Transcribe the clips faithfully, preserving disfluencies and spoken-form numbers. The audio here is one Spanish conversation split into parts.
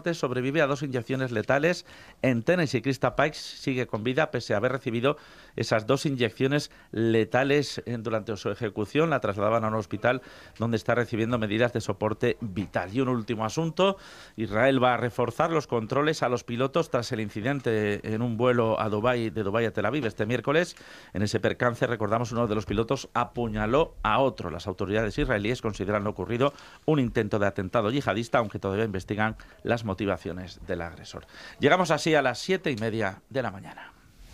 muerte sobrevive a dos inyecciones letales en Tennessee. Krista Pikes sigue con vida pese a haber recibido esas dos inyecciones letales durante su ejecución. La trasladaban a un hospital donde está recibiendo medidas de soporte vital. Y un último asunto: Israel va a reforzar los controles a los pilotos tras el incidente en un vuelo a Dubái, de Dubái a Tel Aviv este miércoles. En ese percance, recordamos, uno de los pilotos apuñaló a otro. Las autoridades israelíes consideran lo ocurrido un intento de atentado yihadista, aunque todavía investigan las motivaciones del agresor. Llegamos así a las siete y media de la mañana.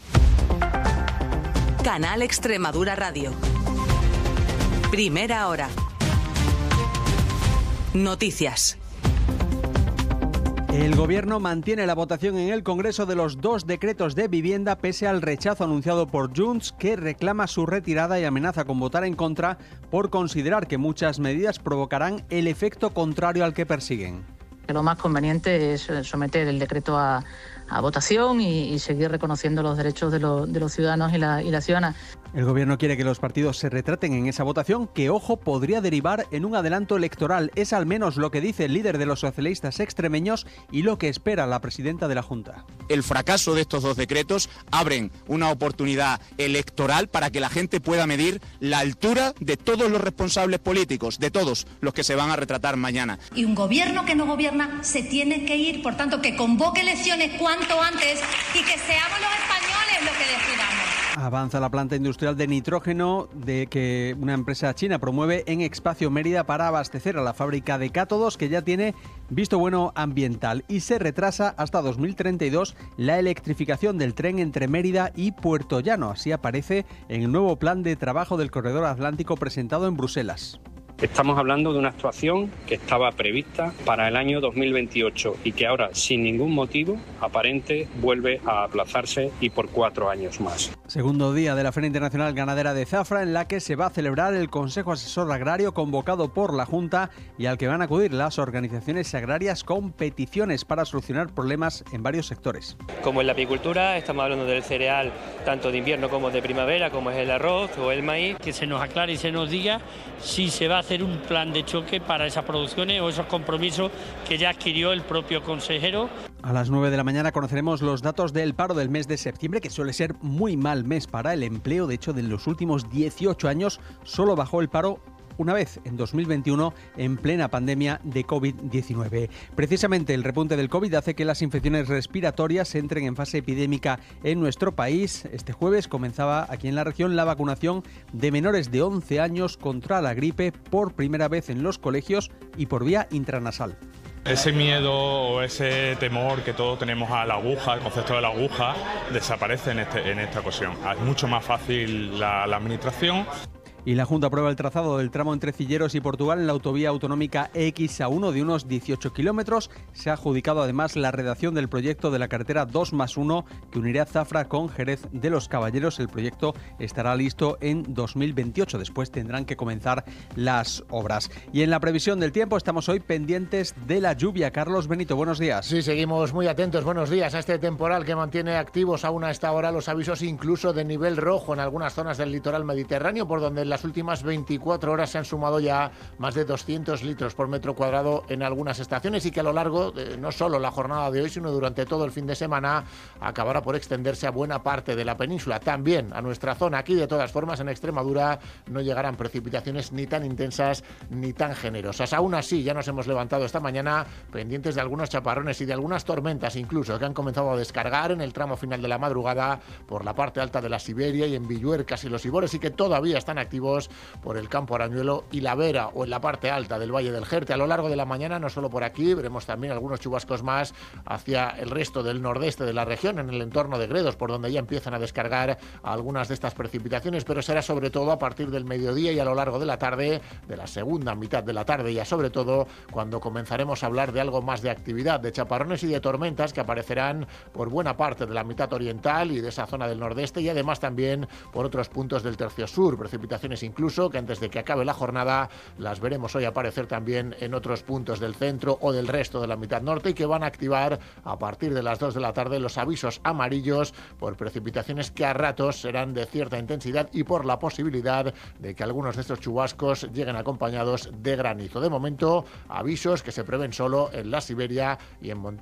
Canal Extremadura Radio. Primera hora. Noticias. El Gobierno mantiene la votación en el Congreso de los dos decretos de vivienda pese al rechazo anunciado por Junts, que reclama su retirada y amenaza con votar en contra por considerar que muchas medidas provocarán el efecto contrario al que persiguen. Lo más conveniente es someter el decreto a, a votación y, y seguir reconociendo los derechos de, lo, de los ciudadanos y la, y la ciudadana. El Gobierno quiere que los partidos se retraten en esa votación que, ojo, podría derivar en un adelanto electoral. Es al menos lo que dice el líder de los socialistas extremeños y lo que espera la presidenta de la Junta. El fracaso de estos dos decretos abren una oportunidad electoral para que la gente pueda medir la altura de todos los responsables políticos, de todos los que se van a retratar mañana. Y un gobierno que no gobierna se tiene que ir, por tanto, que convoque elecciones cuanto antes y que seamos los españoles los que decidamos. Avanza la planta industrial de nitrógeno de que una empresa china promueve en Espacio Mérida para abastecer a la fábrica de cátodos, que ya tiene visto bueno ambiental, y se retrasa hasta dos mil treinta y dos la electrificación del tren entre Mérida y Puerto Llano. Así aparece en el nuevo plan de trabajo del Corredor Atlántico presentado en Bruselas. Estamos hablando de una actuación que estaba prevista para el año dos mil veintiocho y que ahora, sin ningún motivo aparente, vuelve a aplazarse y por cuatro años más. Segundo día de la Feria Internacional Ganadera de Zafra, en la que se va a celebrar el Consejo Asesor Agrario convocado por la Junta y al que van a acudir las organizaciones agrarias con peticiones para solucionar problemas en varios sectores. Como en la apicultura, estamos hablando del cereal tanto de invierno como de primavera, como es el arroz o el maíz. Que se nos aclare y se nos diga si se va a hacer un plan de choque para esas producciones o esos compromisos que ya adquirió el propio consejero. A las nueve de la mañana conoceremos los datos del paro del mes de septiembre, que suele ser muy mal mes para el empleo. De hecho, de los últimos dieciocho años solo bajó el paro una vez, en dos mil veintiuno, en plena pandemia de covid diecinueve. Precisamente el repunte del COVID hace que las infecciones respiratorias entren en fase epidémica en nuestro país. Este jueves comenzaba aquí en la región la vacunación de menores de once años contra la gripe por primera vez en los colegios y por vía intranasal. Ese miedo o ese temor que todos tenemos a la aguja, el concepto de la aguja, desaparece en, este, en esta ocasión. Es mucho más fácil la, la administración. Y la Junta aprueba el trazado del tramo entre Cilleros y Portugal en la autovía autonómica X A uno de unos dieciocho kilómetros. Se ha adjudicado además la redacción del proyecto de la carretera dos más uno que unirá Zafra con Jerez de los Caballeros. El proyecto estará listo en dos mil veintiocho. Después tendrán que comenzar las obras. Y en la previsión del tiempo estamos hoy pendientes de la lluvia. Carlos Benito, buenos días. Sí, seguimos muy atentos. Buenos días a este temporal que mantiene activos aún a esta hora los avisos incluso de nivel rojo en algunas zonas del litoral mediterráneo, por donde en las últimas veinticuatro horas se han sumado ya más de doscientos litros por metro cuadrado en algunas estaciones, y que a lo largo de no solo la jornada de hoy, sino durante todo el fin de semana, acabará por extenderse a buena parte de la península, también a nuestra zona. Aquí, de todas formas, en Extremadura no llegarán precipitaciones ni tan intensas ni tan generosas. Aún así, ya nos hemos levantado esta mañana pendientes de algunos chaparrones y de algunas tormentas incluso, que han comenzado a descargar en el tramo final de la madrugada por la parte alta de la Siberia y en Villuercas y los Ibores, y que todavía están activos por el campo Arañuelo y la Vera, o en la parte alta del Valle del Jerte. A lo largo de la mañana, no solo por aquí, veremos también algunos chubascos más hacia el resto del nordeste de la región, en el entorno de Gredos, por donde ya empiezan a descargar algunas de estas precipitaciones, pero será sobre todo a partir del mediodía y a lo largo de la tarde, de la segunda mitad de la tarde, ya sobre todo cuando comenzaremos a hablar de algo más de actividad, de chaparrones y de tormentas que aparecerán por buena parte de la mitad oriental y de esa zona del nordeste, y además también por otros puntos del tercio sur. Precipitaciones incluso que antes de que acabe la jornada las veremos hoy aparecer también en otros puntos del centro o del resto de la mitad norte, y que van a activar a partir de las dos de la tarde los avisos amarillos por precipitaciones que a ratos serán de cierta intensidad y por la posibilidad de que algunos de estos chubascos lleguen acompañados de granizo. De momento, avisos que se prevén solo en la Siberia y en